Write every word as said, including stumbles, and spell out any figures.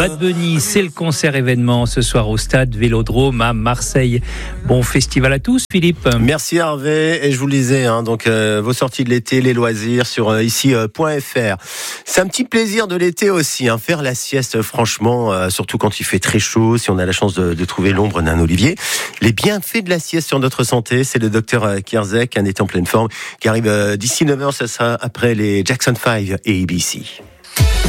Bad Bunny, c'est le concert événement ce soir au stade Vélodrome à Marseille. Bon festival à tous, Philippe. Merci Hervé, et je vous le disais, hein, donc euh, vos sorties de l'été, les loisirs sur euh, ici point f r. C'est un petit plaisir de l'été aussi, hein, faire la sieste, franchement, euh, surtout quand il fait très chaud, si on a la chance de, de trouver l'ombre d'un olivier. Les bienfaits de la sieste sur notre santé, c'est le docteur Kierzek, un été en pleine forme, qui arrive euh, d'ici neuf heures, ça sera après les Jackson five et A B C.